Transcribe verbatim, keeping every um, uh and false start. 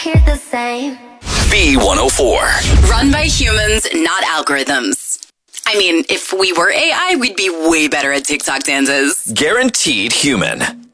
hear the same. B one oh four. Run by humans, not algorithms. I mean, if we were A I, we'd be way better at TikTok dances. Guaranteed human.